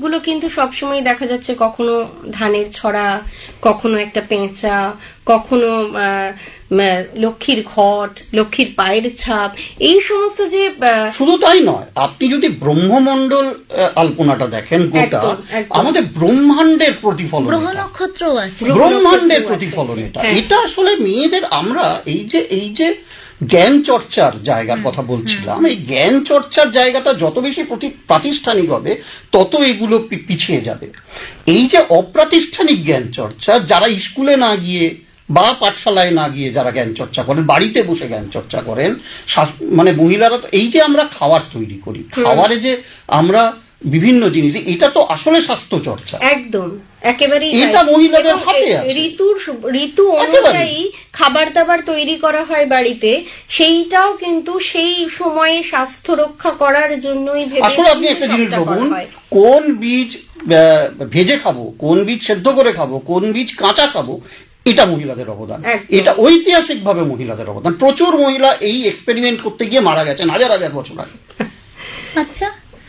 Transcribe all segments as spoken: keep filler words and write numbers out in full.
রূপগুলো কিন্তু সবসময় দেখা যাচ্ছে, কখনো ধানের ছড়া, কখনো একটা পেঁচা, কখনো লক্ষ্মীর ঘট, লক্ষ্মীর পায়ের ছাপ, এই সমস্ত যে। শুধু তাই নয়, আপনি যদি ব্রহ্মমণ্ডল আলপনাটা দেখেন, গোটা আমাদের ব্রহ্মাণ্ডের প্রতিফলন, গ্রহ নক্ষত্র আছে, ব্রহ্মাণ্ডের প্রতিফলন এটা। এটা আসলে মেয়েদের, আমরা এই যে এই যে জ্ঞান চর্চার জায়গার কথা বলছিলাম, এই জ্ঞান চর্চার জায়গাটা যত বেশি প্রাতিষ্ঠানিক হবে তত এগুলো পিছিয়ে যাবে। এই যে অপ্রাতিষ্ঠানিক জ্ঞান চর্চা, যারা স্কুলে না গিয়ে বা পাঠশালায় না গিয়ে যারা জ্ঞান চর্চা করেন, বাড়িতে বসে জ্ঞান চর্চা করেন, মানে মহিলারা, এই যে আমরা খাবার তৈরি করি, খাবারে যে আমরা বিভিন্ন জিনিস, এটা তো আসলে স্বাস্থ্য চর্চা একদম একেবারেই। এটা মহিলাদের হাতে আছে। ঋতুর ঋতু অনুযায়ী খাবার দাবার তৈরি করা হয় বাড়িতে, সেইটাও কিন্তু সেই সময়ে স্বাস্থ্য রক্ষা করার জন্যই ভেবে। আসলে আপনি একটা জিনিস ভাবুন, কোন বীজ ভেজে খাবো, কোন বীজ সেদ্ধ করে খাবো, কোন বীজ কাঁচা খাবো, এটা মহিলাদের অবদান, এটা ঐতিহাসিক ভাবে মহিলাদের অবদান। প্রচুর মহিলা এই এক্সপেরিমেন্ট করতে গিয়ে মারা গেছেন হাজার হাজার বছর আগে। আচ্ছা,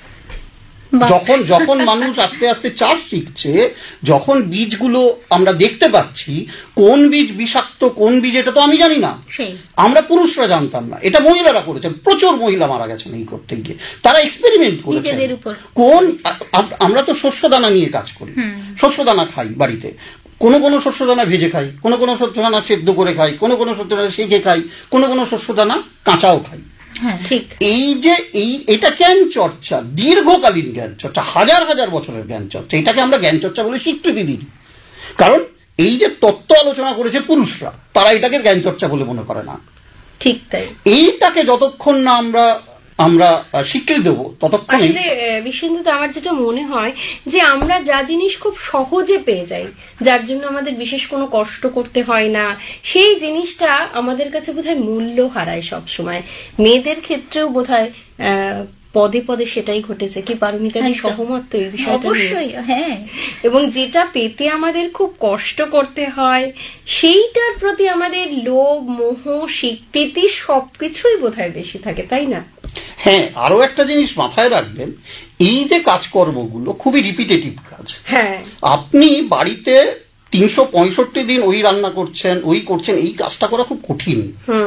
যখন যখন মানুষ আস্তে আস্তে চাষ শিখছে, যখন বীজগুলো আমরা দেখতে পাচ্ছি কোন বীজ বিষাক্ত, কোন বীজ, এটা তো আমি জানি না, আমরা পুরুষরা জানতাম না, এটা মহিলারা করেছেন। প্রচুর মহিলা মারা গেছেন এই করতে গিয়ে, তারা এক্সপেরিমেন্ট করেছেন। কোন, আমরা তো শস্য দানা নিয়ে কাজ করি, শস্য দানা খাই বাড়িতে, কোনো কোনো শস্য দানা ভেজে খাই, কোনো কোনো শস্য দানা সেদ্ধ করে খাই, কোনো কোনো শস্য দানা সেঁকে খাই, কোনো কোনো শস্য দানা কাঁচাও খাই। ঠিক এই যে এই এটা জ্ঞান চর্চা, দীর্ঘকালীন জ্ঞান চর্চা, হাজার হাজার বছরের জ্ঞান চর্চা, এটাকে আমরা জ্ঞান চর্চা বলে স্বীকৃতি দিই। কারণ এই যে তত্ত্ব আলোচনা করেছে পুরুষরা, তারা এটাকে জ্ঞান চর্চা বলে মনে করে না। ঠিক তাই। এইটাকে যতক্ষণ না আমরা আমরা স্বীকৃতি দেবো ততক্ষণ। আসলে বিশ্বজিৎ, আমার যেটা মনে হয় যে আমরা যা জিনিস খুব সহজে পেয়ে যাই, যার জন্য আমাদের বিশেষ কোনো কষ্ট করতে হয় না, সেই জিনিসটা আমাদের কাছে বোধহয় মূল্য হারায় সব সময়। মেয়েদের ক্ষেত্রেও বোধহয় আহ পদে পদে সেটাই ঘটেছে। কি পারমিতা সহমত তো এই বিষয়টা? অবশ্যই, হ্যাঁ। এবং যেটা পেতে আমাদের খুব কষ্ট করতে হয়, সেইটার প্রতি আমাদের লোভ, মোহ, স্বীকৃতি সবকিছুই বোধহয় বেশি থাকে, তাই না? হ্যাঁ, আরো একটা জিনিস মাথায় রাখবেন, এই যে কাজকর্মগুলো খুবই রিপিটেটিভ কাজ। হ্যাঁ, আপনি বাড়িতে তিনশো পঁয়ষট্টি দিন ওই রান্না করছেন, ওই করছেন, এই কাজটা করা খুব কঠিন।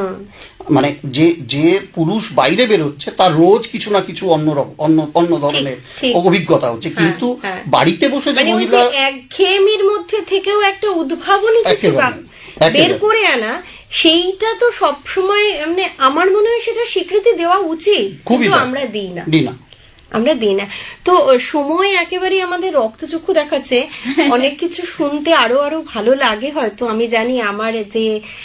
মানে যে যে পুরুষ বাইরে বেরোচ্ছে তার রোজ কিছু না কিছু অন্য অন্য অন্য ধরনের অভিজ্ঞতা হচ্ছে, কিন্তু বাড়িতে বসে যে মহিলা একঘেয়েমির মধ্যে থেকেও একটা উদ্ভাবনী কিছু বের করে আনা, সেইটা তো সবসময় মানে আমার মনে হয় সেটা স্বীকৃতি দেওয়া উচিত, কিন্তু আমরা দিই না দিই না আমরা দিই না তো সময় একেবারেই আমাদের রক্তচক্ষু দেখাচ্ছে। অনেক কিছু শুনতে আরো আরো ভালো লাগে হয়তো। আমি জানি আমার যে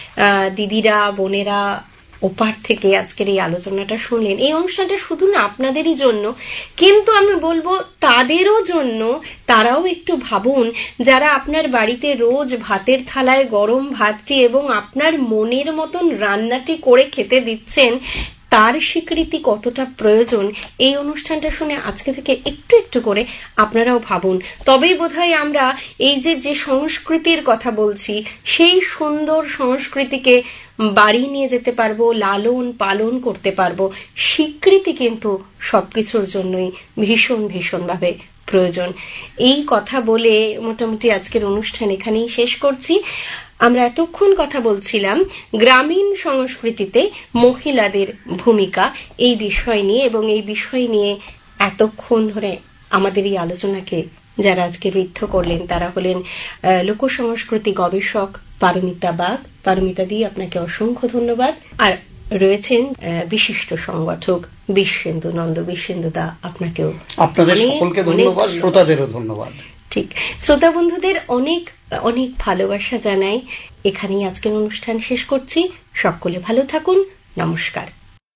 দিদিরা, বোনেরা ওপার থেকে আজকের এই আলোচনাটা শুনলেন, এই অনুষ্ঠানটা শুধু না আপনাদেরই জন্য, কিন্তু আমি বলবো তাদেরও জন্য। তারাও একটু ভাবুন, যারা আপনার বাড়িতে রোজ ভাতের থালায় গরম ভাতটি এবং আপনার মনের মতন রান্নাটি করে খেতে দিচ্ছেন, তার স্বীকৃতি কতটা প্রয়োজন, এই অনুষ্ঠানটা শুনে আজকে থেকে একটু একটু করে আপনারাও ভাবুন। তবেই বোধহয় আমরা এই যে যে সংস্কৃতির কথা বলছি, সেই সুন্দর সংস্কৃতিকে বাড়ি নিয়ে যেতে পারবো, লালন পালন করতে পারবো। স্বীকৃতি কিন্তু সবকিছুর জন্যই ভীষণ ভীষণ ভাবে প্রয়োজন। এই কথা বলে মোটামুটি আজকের অনুষ্ঠান এখানেই শেষ করছি। আমরা এতক্ষণ কথা বলছিলাম গ্রামীণ সংস্কৃতিতে মহিলাদের ভূমিকা, এই বিষয় নিয়ে, এবং এই বিষয় নিয়ে এতক্ষণ ধরে আমাদের এই আলোচনাকে যারা আজকে ঋদ্ধ করলেন তারা হলেন লোক সংস্কৃতি গবেষক পারমিতা বাগ। পারমিতা দি, আপনাকে অসংখ্য ধন্যবাদ। আর রয়েছেন বিশিষ্ট সংগঠক বিশ্বেন্দু নন্দ। বিশ্বেন্দু দা, আপনাকেও আপনাদের সকলকে ধন্যবাদ, শ্রোতাদেরও ধন্যবাদ। ঠিক, শ্রোতা বন্ধুদের অনেক অনেক ভালোবাসা জানাই। এখানেই আজকের অনুষ্ঠান শেষ করছি। সকলে ভালো থাকুন, নমস্কার।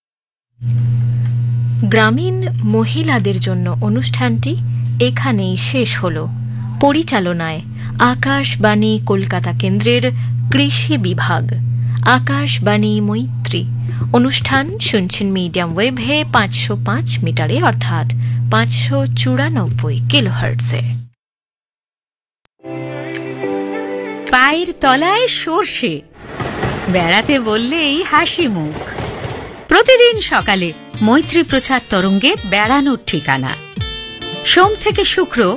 গ্রামীণ মহিলাদের জন্য অনুষ্ঠানটি এখানেই শেষ হলো। পরিচালনায় আকাশবাণী কলকাতা কেন্দ্রের কৃষি বিভাগ, আকাশবাণী মৈত্রী। অনুষ্ঠান শুনছেন মিডিয়াম ওয়েভে পাঁচশো পাঁচ মিটারে, অর্থাৎ পাঁচশো চুরানব্বই কিলোহার্টজে। পায়ের তলায় সর্ষে, বেড়াতে বললেই হাসি মুখ। প্রতিদিন সকালে মৈত্রী প্রচার তরঙ্গে বেড়ানোর ঠিকানা। সোম থেকে শুক্র